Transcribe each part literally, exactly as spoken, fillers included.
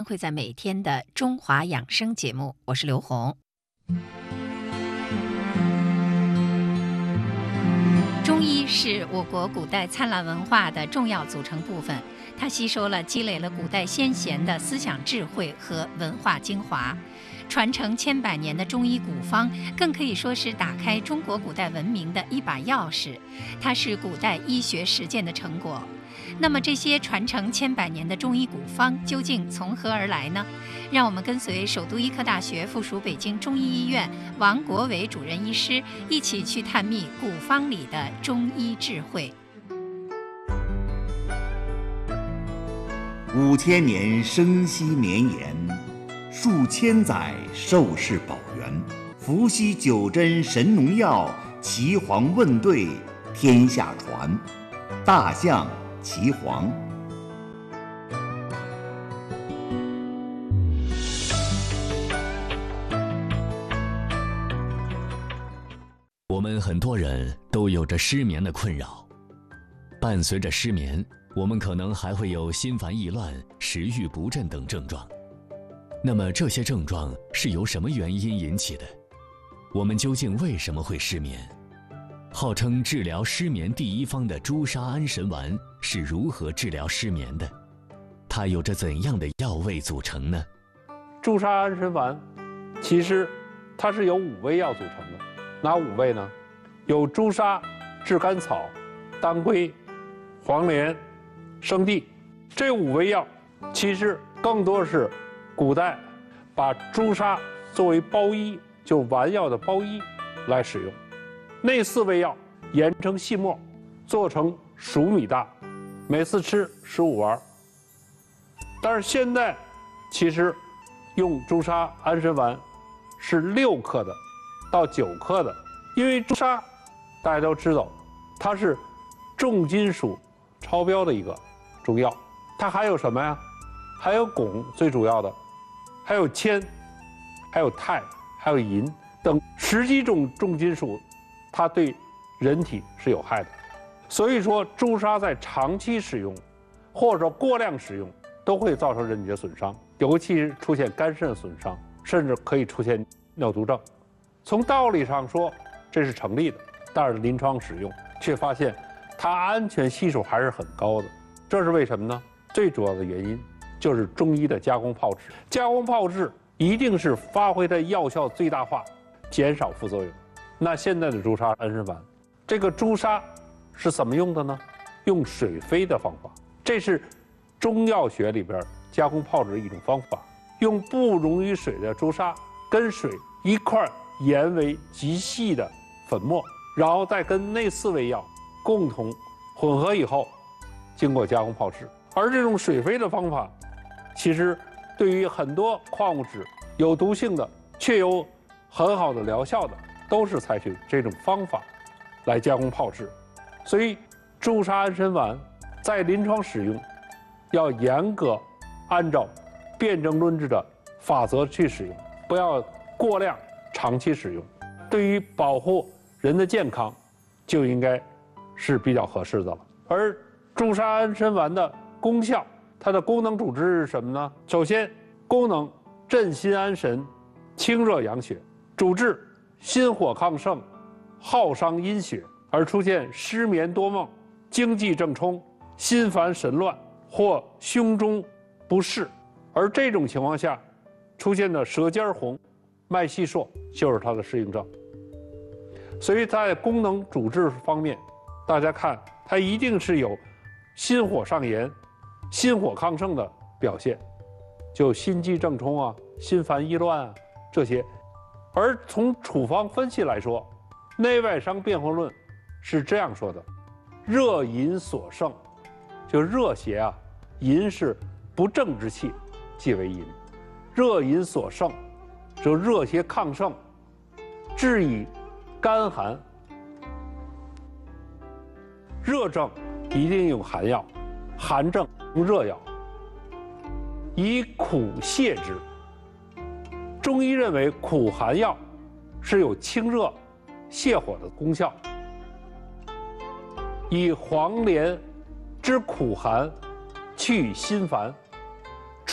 会在每天的中华养生节目，我是刘红。中医是我国古代灿烂文化的重要组成部分，它吸收了、积累了古代先贤的思想智慧和文化精华。传承千百年的中医古方，更可以说是打开中国古代文明的一把钥匙，它是古代医学实践的成果。那么这些传承千百年的中医古方究竟从何而来呢？让我们跟随首都医科大学附属北京中医医院王国伟主任医师一起去探秘古方里的中医智慧。 五千年生息绵延，数千载寿世保元。伏羲九针神农药，岐黄问对天下传。大象岐黄。 我们很多人都有着失眠的困扰，伴随着失眠，我们可能还会有心烦意乱、食欲不振等症状。那么这些症状是由什么原因引起的？我们究竟为什么会失眠？号称治疗失眠第一方的朱砂安神丸是如何治疗失眠的？它有着怎样的药味组成呢？ 朱砂安神丸其实它是由五味药组成的，哪五味呢？有朱砂、炙甘草、当归、黄连、生地。这五味药其实更多是古代把朱砂作为包衣，就丸药的包衣来使用。那四味药研成细末，做成数米大，每次吃十五丸。但是现在其实用朱砂安神丸是六克的到九克的，因为朱砂大家都知道它是重金属超标的一个中药，它还有什么呀？还有汞，最主要的还有铅，还有钛，还有银等十几种重金属，它对人体是有害的。所以说朱砂在长期使用或者过量使用都会造成人体的损伤，尤其是出现肝肾损伤，甚至可以出现尿毒症。从道理上说这是成立的，但是临床使用却发现它安全系数还是很高的。这是为什么呢？最主要的原因就是中医的加工炮制。加工炮制一定是发挥它药效最大化，减少副作用。那现在的朱砂安神丸，这个朱砂是怎么用的呢？用水飞的方法，这是中药学里边加工炮制的一种方法。用不溶于水的朱砂跟水一块研为极细的粉末，然后再跟那四味药共同混合以后，经过加工炮制。而这种水飞的方法，其实对于很多矿物质有毒性的却有很好的疗效的，都是采取这种方法来加工炮制。所以朱砂安神丸在临床使用要严格按照辨证论治的法则去使用，不要过量长期使用。对于保护人的健康就应该是比较合适的了。而朱砂安神丸的功效，它的功能主治是什么呢？首先，功能镇心安神，清热养血，主治心火亢盛，耗伤阴血而出现失眠多梦、惊悸正冲、心烦神乱或胸中不适，而这种情况下出现的舌尖红、脉细数就是它的适应症。所以在功能主治方面，大家看它一定是有心火上炎、心火亢盛的表现，就心悸正冲啊、心烦意乱啊这些。而从处方分析来说，内外伤辩证论是这样说的：热淫所盛，就热邪啊，淫是不正之气，即为淫。热淫所盛，就热邪亢盛，致以干寒。热症一定用寒药，寒症用热药，以苦泻之。中医认为苦寒药是有清热泻火的功效，以黄连之苦寒去心烦，除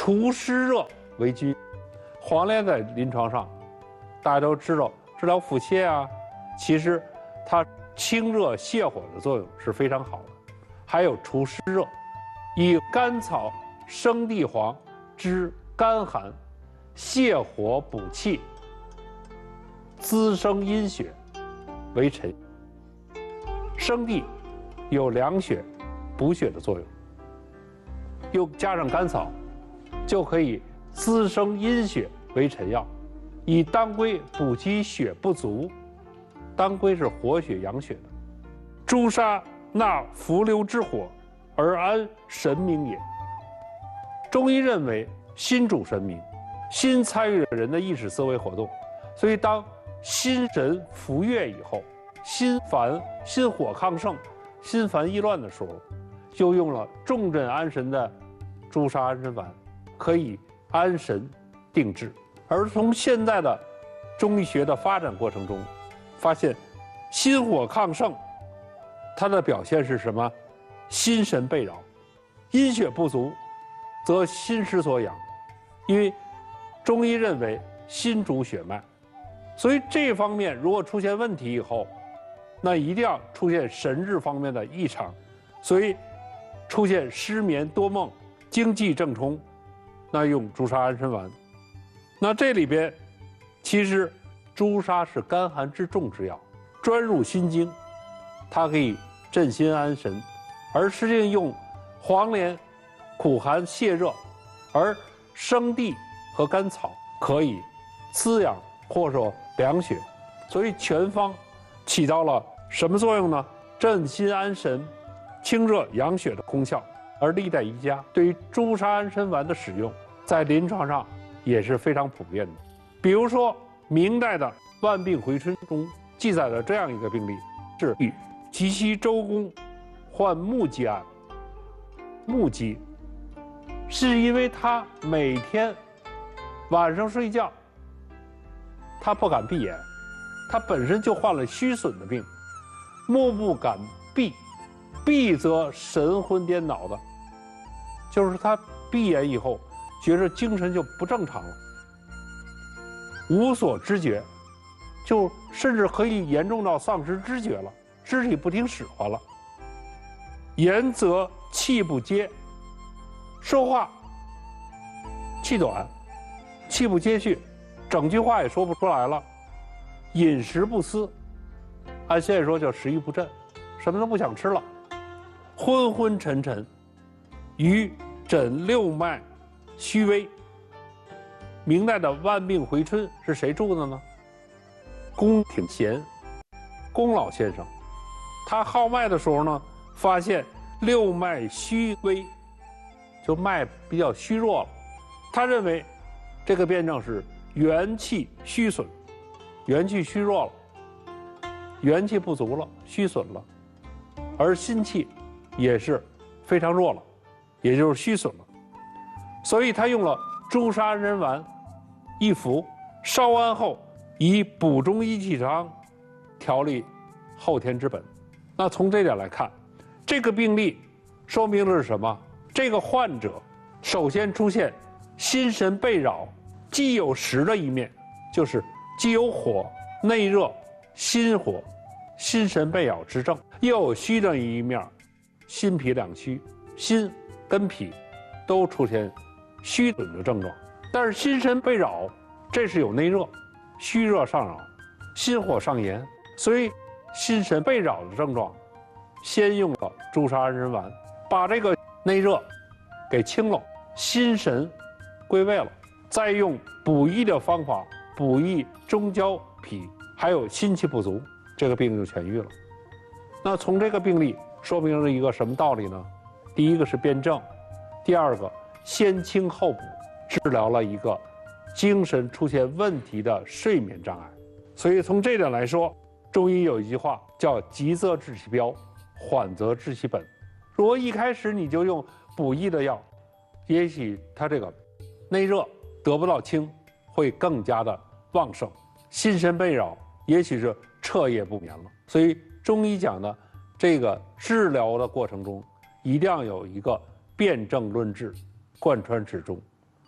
除湿热为君。黄连在临床上，大家都知道治疗腹泻啊，其实它清热泻火的作用是非常好的，还有除湿热。以甘草、生地黄之甘寒，泻火补气，滋生阴血为臣。生地有凉血、补血的作用，又加上甘草，就可以滋生阴血为臣药。以当归补其血不足，当归是活血养血的。朱砂纳伏流之火，而安神明也。中医认为心主神明，心参与了人的意识思维活动，所以当心神浮越以后，心烦、心火亢盛、心烦意乱的时候，就用了重镇安神的朱砂安神丸，可以安神定志。而从现在的中医学的发展过程中，发现心火亢盛，它的表现是什么？心神被扰，阴血不足，则心失所养。因为中医认为心主血脉，所以这方面如果出现问题以后，那一定要出现神志方面的异常，所以出现失眠多梦、精气正冲，那用朱砂安神丸。那这里边，其实朱砂是甘寒之重之药，专入心经，它可以镇心安神，而实际上用黄连苦寒泻热，而生地和甘草可以滋养或者说凉血，所以全方起到了什么作用呢？镇心安神、清热养血的功效。而历代医家对于朱砂安神丸的使用，在临床上也是非常普遍的。比如说明代的《万病回春》中记载了这样一个病例，是与吉西周公患目疾案。目疾是因为他每天晚上睡觉，他不敢闭眼，他本身就患了虚损的病，目不敢闭，闭则神魂颠倒的，就是他闭眼以后觉着精神就不正常了，无所知觉，就甚至可以严重到丧失知觉了，肢体不听使唤了。言则气不接，说话气短，气不接续，整句话也说不出来了。饮食不思，按现在说叫食欲不振，什么都不想吃了。昏昏沉沉，与诊六脉虚微。明代的《万病回春》是谁著的呢？龚挺贤，龚老先生。他号脉的时候呢，发现六脉虚微，就脉比较虚弱了。他认为这个辩证是元气虚损，元气虚弱了，元气不足了，虚损了，而心气也是非常弱了，也就是虚损了。所以他用了朱砂安神丸一服，烧完后以补中益气汤调理后天之本。那从这点来看，这个病例说明的是什么？这个患者首先出现心神被扰，既有实的一面，就是既有火、内热、心火、心神被扰之症，又有虚的一面，心脾两虚，心跟脾都出现虚损的症状。但是心神被扰，这是有内热，虚热上扰，心火上炎，所以心神被扰的症状，先用了朱砂安神丸，把这个内热给清了，心神归位了，再用补益的方法补益中焦脾，还有心气不足，这个病就痊愈了。那从这个病例说明了一个什么道理呢？第一个是辩证，第二个先清后补，治疗了一个精神出现问题的睡眠障碍。所以从这点来说，中医有一句话叫急则治其标，缓则治其本。如果一开始你就用补益的药，也许它这个内热得不到清，会更加的旺盛，心神被扰，也许是彻夜不眠了。所以中医讲的这个治疗的过程中，一定要有一个辨证论治，贯穿始终。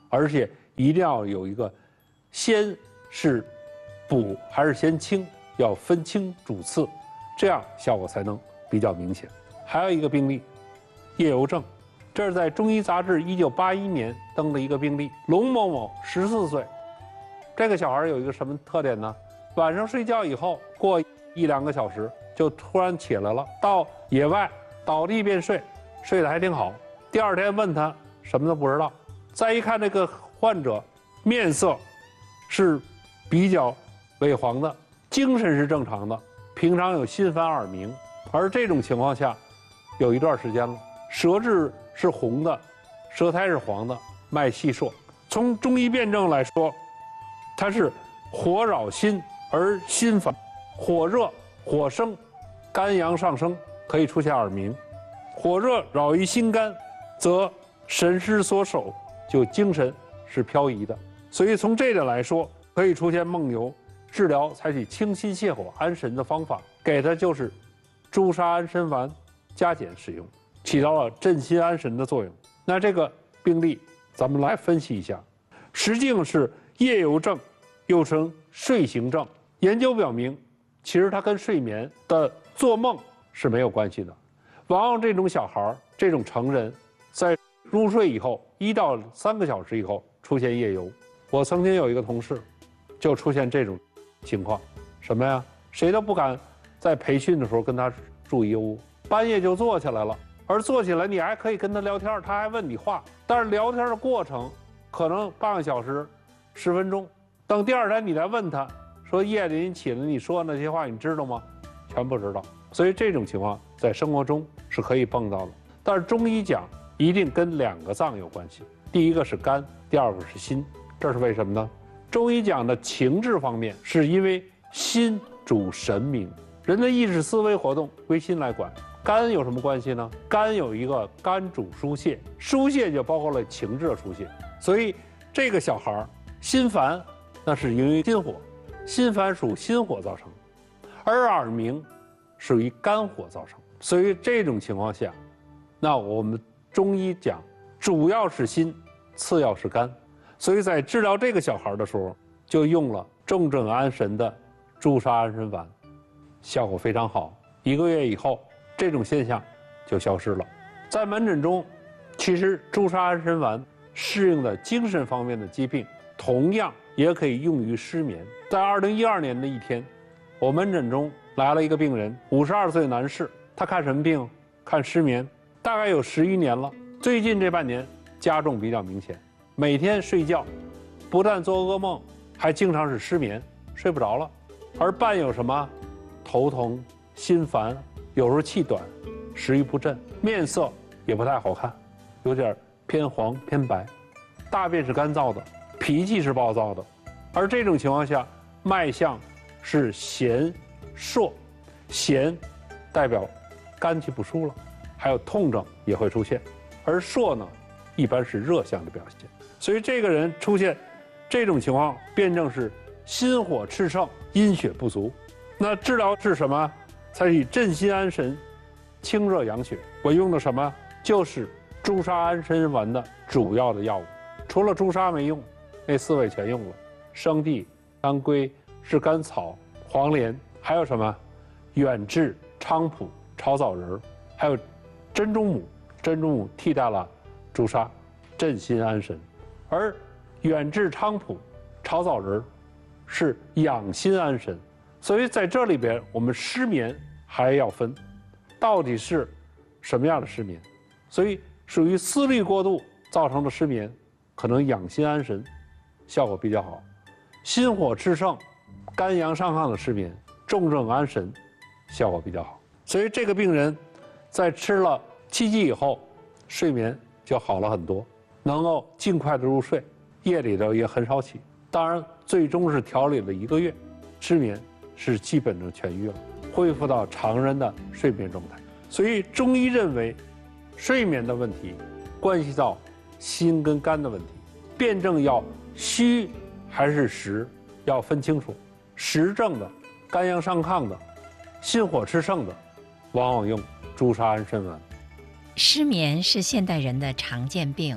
而且一定要有一个先是补还是先清，要分清主次，这样效果才能比较明显。还有一个病例，夜游症，这是在中医杂志一九八一年登的一个病例，龙某某十四岁，这个小孩有一个什么特点呢？晚上睡觉以后，过一两个小时就突然起来了，到野外倒地便睡，睡得还挺好。第二天问他什么都不知道，再一看这个患者面色是比较萎黄的，精神是正常的，平常有心烦耳鸣，而这种情况下有一段时间了，舌质是红的，舌苔是黄的，脉细数。从中医辨证来说，它是火扰心而心烦，火热火生，肝阳上升，可以出现耳鸣。火热扰于心肝，则神失所守，就精神是漂移的。所以从这点来说，可以出现梦游。治疗采取清心泻火安神的方法，给它就是朱砂安神丸加减使用，起到了镇心安神的作用。那这个病例咱们来分析一下，实际是夜游症，又称睡行症。研究表明，其实它跟睡眠的做梦是没有关系的。往往这种小孩这种成人在入睡以后一到三个小时以后出现夜游。我曾经有一个同事就出现这种情况，什么呀？谁都不敢在培训的时候跟他住一屋，半夜就坐起来了。而坐起来你还可以跟他聊天，他还问你话，但是聊天的过程可能半个小时十分钟，等第二天你来问他说夜里你起来你说那些话你知道吗？全不知道。所以这种情况在生活中是可以碰到的。但是中医讲一定跟两个脏有关系，第一个是肝，第二个是心。这是为什么呢？中医讲的情志方面，是因为心主神明，人的意识思维活动归心来管。肝有什么关系呢？肝有一个肝主疏泄，疏泄就包括了情志的疏泄。所以这个小孩心烦，那是由于心火，心烦属心火造成，而耳鸣属于肝火造成。所以这种情况下，那我们中医讲主要是心，次要是肝。所以在治疗这个小孩的时候，就用了重症安神的朱砂安神丸，效果非常好。一个月以后，这种现象就消失了。在门诊中，其实朱砂安神丸适应的精神方面的疾病，同样也可以用于失眠。在二零一二年的一天，我门诊中来了一个病人，五十二岁男士，他看什么病？看失眠，大概有十余年了。最近这半年加重比较明显。每天睡觉，不但做噩梦，还经常是失眠，睡不着了，而伴有什么头疼、心烦，有时候气短，食欲不振，面色也不太好看，有点偏黄偏白，大便是干燥的，脾气是暴躁的。而这种情况下，脉象是弦数，弦代表肝气不舒了，还有痛症也会出现，而数呢，一般是热象的表现。所以这个人出现这种情况，辩证是心火炽盛，阴血不足。那治疗是什么？采取镇心安神、清热养血。我用的什么？就是朱砂安神丸的主要的药物。除了朱砂没用，那四味全用了：生地、当归、炙甘草、黄连，还有什么？远志、菖蒲、炒枣仁，还有珍珠母。珍珠母替代了朱砂，镇心安神。而远志、菖蒲、炒枣仁是养心安神。所以在这里边，我们失眠还要分，到底是什么样的失眠？所以属于思虑过度造成的失眠，可能养心安神效果比较好；心火炽盛、肝阳上亢的失眠，重症安神效果比较好。所以这个病人在吃了七剂以后，睡眠就好了很多，能够尽快的入睡，夜里头也很少起。当然，最终是调理了一个月，失眠是基本上痊愈了，恢复到常人的睡眠状态。所以中医认为，睡眠的问题关系到心跟肝的问题，辩证要虚还是实，要分清楚。实症的、肝阳上亢的、心火炽盛的，往往用朱砂安神丸。 失眠是现代人的常见病，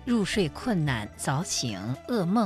入睡困难、早醒、噩梦。